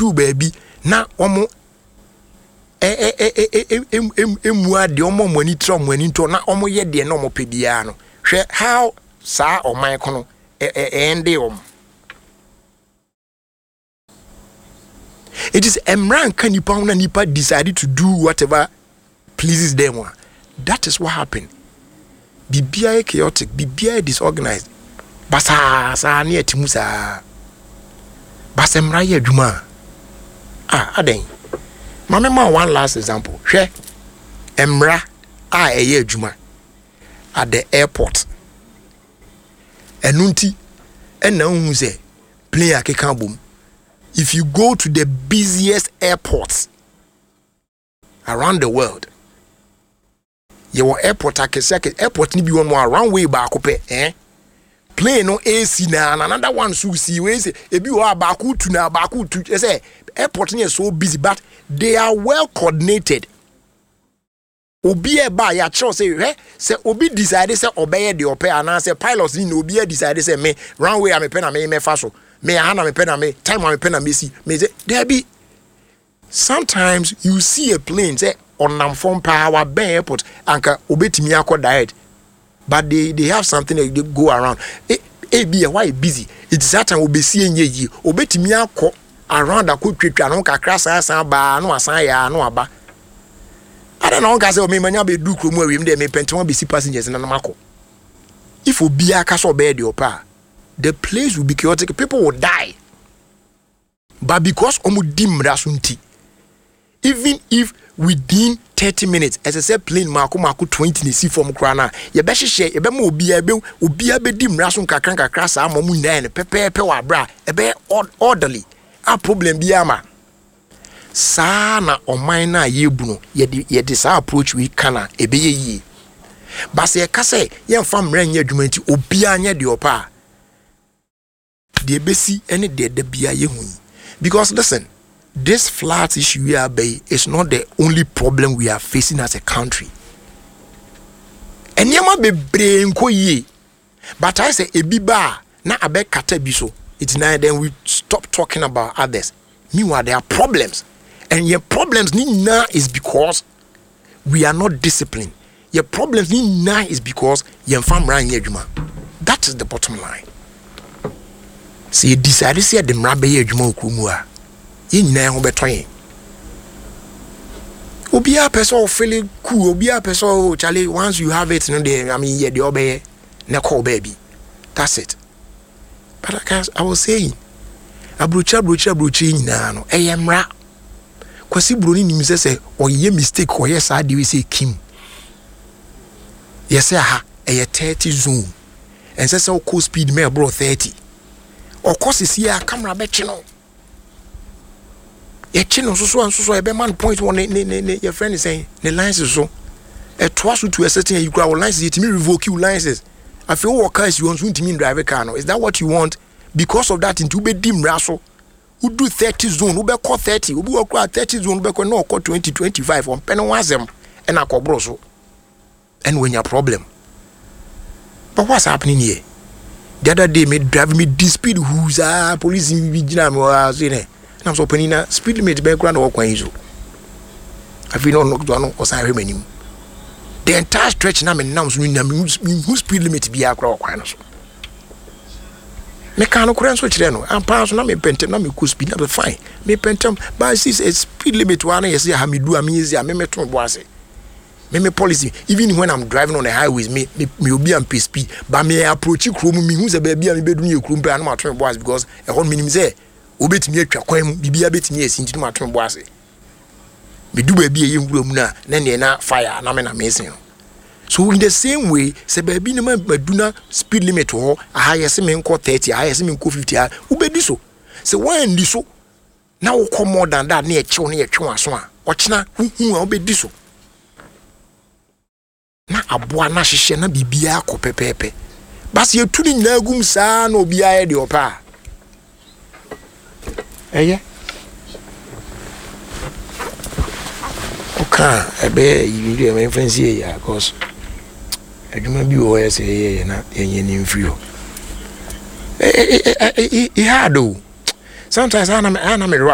do baby na omo emua de omo mani trom mani to na omo ye de na omo pebia no hwe how sa oman kono ende it is emran kan nipa na nipa decided to do whatever pleases them. That is what happened. Bibia chaotic, bibia disorganized. Basa sa ne atimusa. Basa emra ye adwuma. Aden. Mama one last example. Hwe emra eye adwuma at the airport. Enunti ena hu se plane akeka bom. If you go to the busiest airports around the world, your airport airport ni bi one more runway ba akope plane no AC na another one so see we say ebi wa ba ku tu na ba ku tu say airport ni so busy but they are well coordinated. Obi e ba ya cho say obi decide say obeye the ope and say pilots ni obi e decide say me runway am pe na me fa so me hana me pe na me time am pe na me see me say there be sometimes you see a plane say on nam from power airport anka obetimi akọ diet but they have something they go around be why busy it's that time obesi enye yi obetimi akọ around akotwetwa no kakra san ba no asan ya no aba I don't know say o me manya be du kromu awim de me penton be si passengers na namako if obi aka so be de opa the place will be chaotic, people will die but because omu dimra sunti even if within 30 minutes as I said plane mako 20 ni si form krana ye be hye ye be ma obi be dimra sun kakra sa mamu nine pepe wa bra e be orderly a problem bi ama sa na oman na yebu no ye de sa approach we kana e be ye but say ka say ye mfam ran ye adwuma nti obi anya de opa de besi any de bia ye hu because listen, this flat issue we are by is not the only problem we are facing as a country. And yama be brain ko ye. But I say ebiba na abe kata biso. It's now then we stop talking about others. Meanwhile, there are problems. And your problems ni na is because we are not disciplined. Your problems ni na is because your fam ran yejuma. That is the bottom line. See, you decide to say the mrabe yejuma ukumua. Nyina ho beton obi a person feeling cool obi a person Charlie once you have it no dey I mean yeah the obey na call baby that's it but I was saying abrocha nyina no eyemra kwasi broni nim say oye mistake oye sa dey we say kim yes aha eye 30 zone and say call speed me bro 30 of course is here camera be chino ye chino so e be man point one your friend is saying the license so e twice to a certain you grab license it me revoke you license I feel what cars you want to mean drive a car no is that what you want because of that into be dim raso who do 30 zone who be call 30 who be call 30 zone be call no call 20 25 on pen one them and I call bro so and when your problem but what's happening here the other day me drive me this speed who's police in vigina me was in I'm so penina speed limit be ground work when you I feel no no or say remaining the entire stretch na me now so who speed limit be akra kwan so me kan no kran so kire no am pass na me pentem na me go speed na be fine me pentem but see a speed limit one yes ya me do am easy me meto bo ase me policy even when I'm driving on the highways me obi am speed but me approach krom me hu se ba bia me bedu ne krom pa na ma to bo ase because e hon minim say obetimi atwa kwan bibia betimi asinti ma to bo ase me do ba bia ye nwura mu na ne na fire na me na mesin so in the same way se ba bi ne ma baduna speed limit ho aha yesi me nko 30 aha yesi me nko 50 ubedi so se wan di so na wo come more than that na ye chew na ye twe aso a ochina hu a obedi so na aboa na hihye na bibia akọ pepepe bas ye tuni nyina gum saa na obi aye de opa eye oka ebe yiri e friends here ya cause adwuma bi wo yese ye na yenye ni mfiri ho hard o sometimes ana me